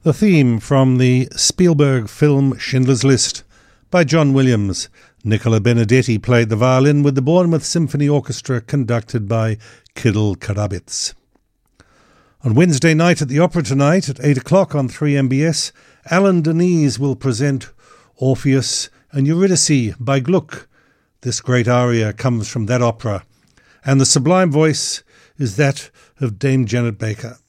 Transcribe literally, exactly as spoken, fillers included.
The theme from the Spielberg film Schindler's List by John Williams. Nicola Benedetti played the violin with the Bournemouth Symphony Orchestra conducted by Kirill Karabits. On Wednesday night at the Opera tonight at eight o'clock on three M B S, Alan Deniz will present Orpheus and Eurydice by Gluck. This great aria comes from that opera, and the sublime voice is that of Dame Janet Baker.